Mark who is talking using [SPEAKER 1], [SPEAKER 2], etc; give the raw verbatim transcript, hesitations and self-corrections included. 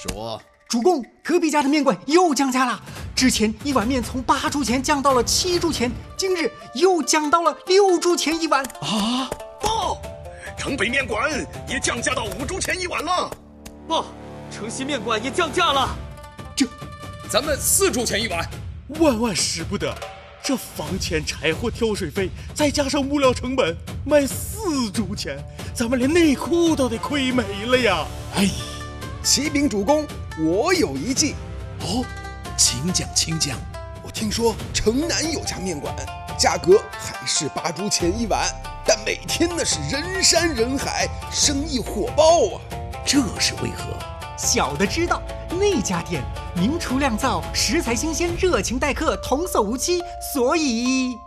[SPEAKER 1] 说，
[SPEAKER 2] 主公，隔壁家的面馆又降价了。之前一碗面从八铢钱降到了七铢钱，今日又降到了六铢钱一碗。
[SPEAKER 1] 啊！
[SPEAKER 3] 报，城北面馆也降价到五铢钱一碗了。
[SPEAKER 4] 报，城西面馆也降价了。
[SPEAKER 1] 这，咱们四铢钱一碗。
[SPEAKER 5] 万万使不得！这房钱、柴火、挑水费，再加上物料成本，卖四铢钱，咱们连内裤都得亏没了呀！
[SPEAKER 1] 哎，
[SPEAKER 6] 启禀主公，我有一计。
[SPEAKER 1] 哦，请讲，请讲。
[SPEAKER 6] 我听说城南有家面馆，价格还是八铢钱一碗，但每天那是人山人海，生意火爆啊！
[SPEAKER 1] 这是为何？
[SPEAKER 2] 小的知道，那家店名厨酿造，食材新鲜，热情待客，童叟无欺，所以。